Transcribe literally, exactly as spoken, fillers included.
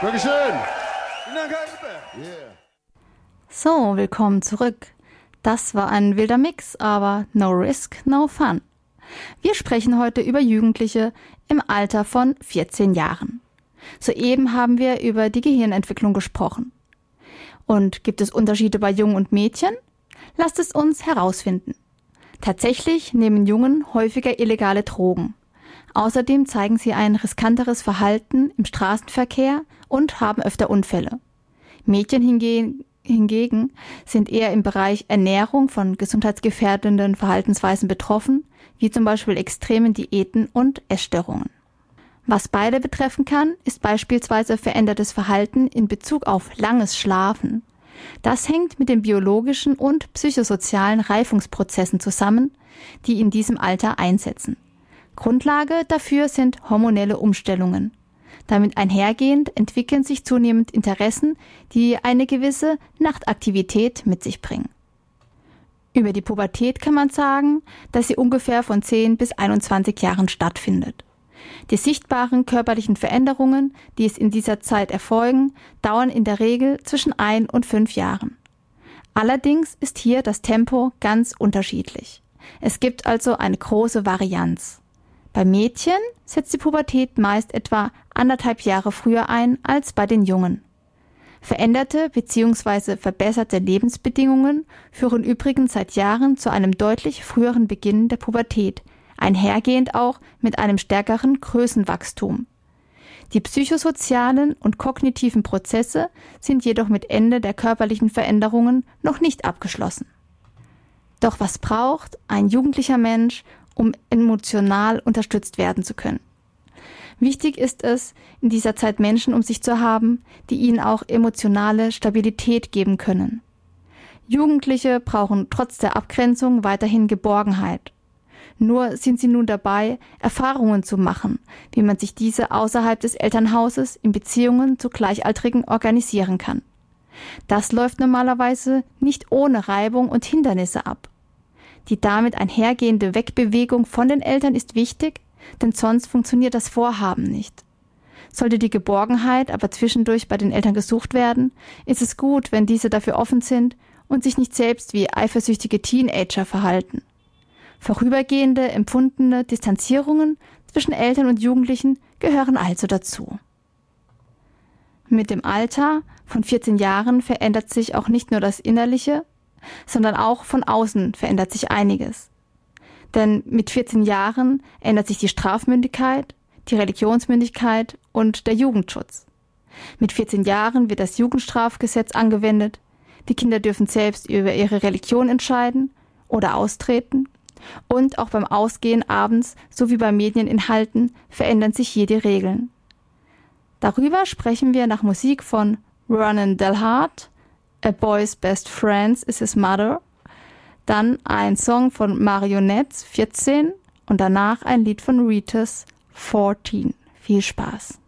Dankeschön. So, willkommen zurück. Das war ein wilder Mix, aber no risk, no fun. Wir sprechen heute über Jugendliche im Alter von vierzehn Jahren. Soeben haben wir über die Gehirnentwicklung gesprochen. Und gibt es Unterschiede bei Jungen und Mädchen? Lasst es uns herausfinden. Tatsächlich nehmen Jungen häufiger illegale Drogen. Außerdem zeigen sie ein riskanteres Verhalten im Straßenverkehr und haben öfter Unfälle. Mädchen hingegen, hingegen sind eher im Bereich Ernährung von gesundheitsgefährdenden Verhaltensweisen betroffen, wie zum Beispiel extremen Diäten und Essstörungen. Was beide betreffen kann, ist beispielsweise verändertes Verhalten in Bezug auf langes Schlafen. Das hängt mit den biologischen und psychosozialen Reifungsprozessen zusammen, die in diesem Alter einsetzen. Grundlage dafür sind hormonelle Umstellungen. Damit einhergehend entwickeln sich zunehmend Interessen, die eine gewisse Nachtaktivität mit sich bringen. Über die Pubertät kann man sagen, dass sie ungefähr von zehn bis einundzwanzig Jahren stattfindet. Die sichtbaren körperlichen Veränderungen, die es in dieser Zeit erfolgen, dauern in der Regel zwischen ein und fünf Jahren. Allerdings ist hier das Tempo ganz unterschiedlich. Es gibt also eine große Varianz. Bei Mädchen setzt die Pubertät meist etwa anderthalb Jahre früher ein als bei den Jungen. Veränderte bzw. verbesserte Lebensbedingungen führen übrigens seit Jahren zu einem deutlich früheren Beginn der Pubertät, einhergehend auch mit einem stärkeren Größenwachstum. Die psychosozialen und kognitiven Prozesse sind jedoch mit Ende der körperlichen Veränderungen noch nicht abgeschlossen. Doch was braucht ein jugendlicher Mensch, um emotional unterstützt werden zu können? Wichtig ist es, in dieser Zeit Menschen um sich zu haben, die ihnen auch emotionale Stabilität geben können. Jugendliche brauchen trotz der Abgrenzung weiterhin Geborgenheit. Nur sind sie nun dabei, Erfahrungen zu machen, wie man sich diese außerhalb des Elternhauses in Beziehungen zu Gleichaltrigen organisieren kann. Das läuft normalerweise nicht ohne Reibung und Hindernisse ab. Die damit einhergehende Wegbewegung von den Eltern ist wichtig, denn sonst funktioniert das Vorhaben nicht. Sollte die Geborgenheit aber zwischendurch bei den Eltern gesucht werden, ist es gut, wenn diese dafür offen sind und sich nicht selbst wie eifersüchtige Teenager verhalten. Vorübergehende, empfundene Distanzierungen zwischen Eltern und Jugendlichen gehören also dazu. Mit dem Alter von vierzehn Jahren verändert sich auch nicht nur das Innerliche, sondern auch von außen verändert sich einiges. Denn mit vierzehn Jahren ändert sich die Strafmündigkeit, die Religionsmündigkeit und der Jugendschutz. Mit vierzehn Jahren wird das Jugendstrafgesetz angewendet, die Kinder dürfen selbst über ihre Religion entscheiden oder austreten. Und auch beim Ausgehen abends sowie bei Medieninhalten verändern sich hier die Regeln. Darüber sprechen wir nach Musik von Vernon Delhart, A Boy's Best Friend is His Mother, dann ein Song von Marionettes, vierzehn, und danach ein Lied von Ritas, vierzehn. Viel Spaß!